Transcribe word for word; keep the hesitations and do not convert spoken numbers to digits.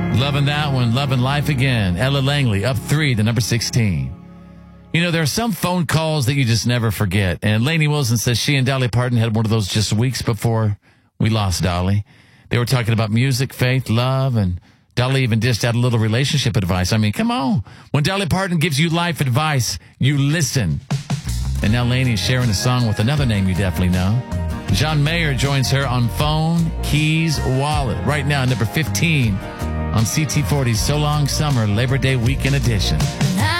Loving that one. Loving life again. Ella Langley up three to number sixteen. You know, there are some phone calls that you just never forget. And Lainey Wilson says she and Dolly Parton had one of those just weeks before we lost Dolly. They were talking about music, faith, love, and Dolly even dished out a little relationship advice. I mean, come on. When Dolly Parton gives you life advice, you listen. And now Lainey is sharing a song with another name you definitely know. John Mayer joins her on Phone, Keys, Wallet. Right now, number fifteen on C T forty's So Long Summer Labor Day Weekend Edition.